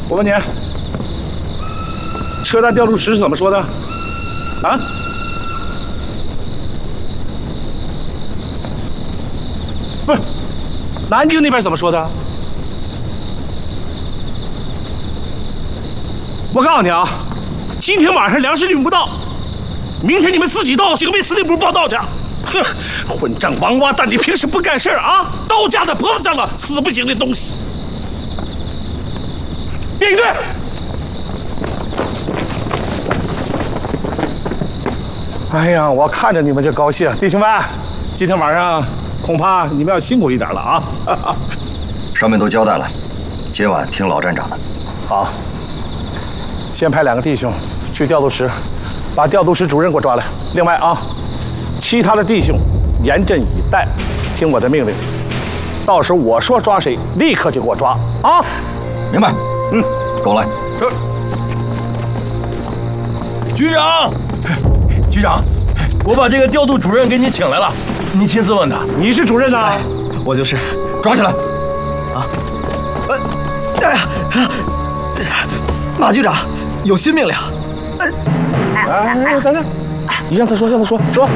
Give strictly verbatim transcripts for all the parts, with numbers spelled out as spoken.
我问你，车站调度师是怎么说的？啊？不是，南京那边怎么说的？我告诉你啊，今天晚上粮食运不到，明天你们自己到警备司令部报道去。哼，混账王八蛋！你平时不干事啊？刀架在脖子上了，死不行的东西！编一队。哎呀，我看着你们就高兴，弟兄们，今天晚上恐怕你们要辛苦一点了啊！ 上面都交代了，今晚听老站长的。 好，先派两个弟兄去调度室，把调度室主任给我抓来。另外啊，其他的弟兄严阵以待，听我的命令。到时候我说抓谁，立刻就给我抓啊！ 明白。嗯，跟我来。 是。 局长，局长，我把这个调度主任给你请来了，你亲自问他。 你是主任呐？ 哎、我就是。抓起来！啊！ 哎呀，马局长有新命令。 哎，等等，你让他说，让他说，说。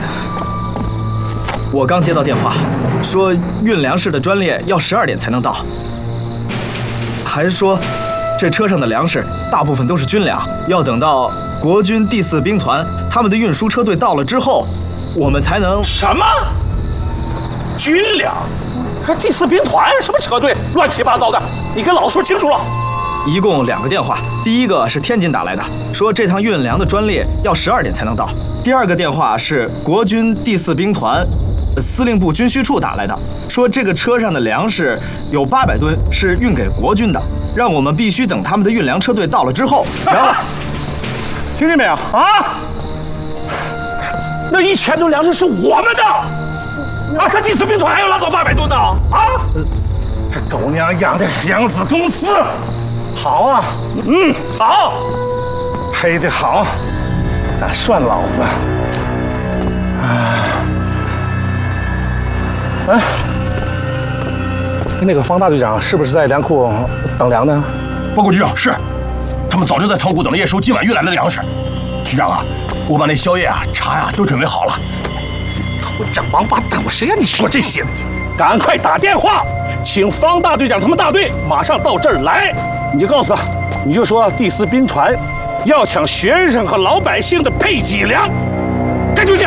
我刚接到电话，说运粮食的专列要十二点才能到，还说这车上的粮食大部分都是军粮，要等到国军第四兵团他们的运输车队到了之后，我们才能。 什么？军粮？还第四兵团？什么车队？乱七八糟的！你跟老子说清楚了。 一共两个电话，第一个是天津打来的，说这趟运粮的专列要十二点才能到；第二个电话是国军第四兵团司令部军需处打来的，说这个车上的粮食有八百吨是运给国军的，让我们必须等他们的运粮车队到了之后，然后听见没有啊？那一千吨粮食是我们的啊！他第四兵团还要拉走八百吨呢啊！这狗娘养的养子公司！好啊，嗯，好，黑的好，敢涮老子！哎，哎，那个方大队长是不是在粮库等粮呢？ 报告局长，是，他们早就在仓库等着验收今晚运来的粮食。局长啊，我把那宵夜啊、茶呀、啊、都准备好了。 混账王八蛋！我谁让你说这些的？赶快打电话，请方大队长他们大队马上到这儿来。你就告诉他，你就说第四兵团要抢学生和老百姓的配给粮，赶出去！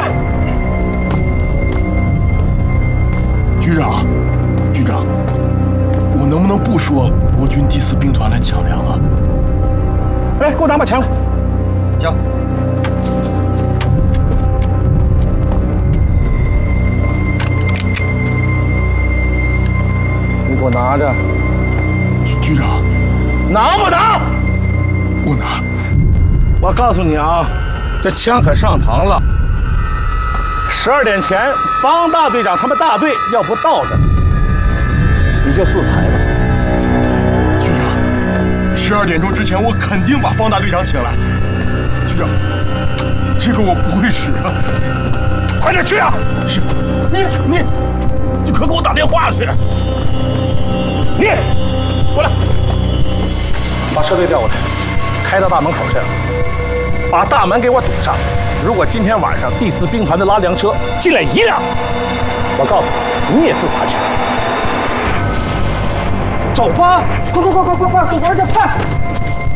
局长，局长，我能不能不说国军第四兵团来抢粮啊？ 来，给我拿把枪来。 交。 你给我拿着。 局局长。 拿不拿？ 我拿。 我告诉你啊，这枪可上膛了。十二点前，方大队长他们大队要不到这，你就自裁吧。 局长，十二点钟之前，我肯定把方大队长请来。局长，这个我不会使啊。 快点去啊！ 是。你你，你快给我打电话去。 你过来。把车队调过来，开到大门口去，把大门给我堵上。如果今天晚上第四兵团的拉粮车进来一辆，我告诉你，你也自残去。走吧，快快快快快快，给我玩去，快！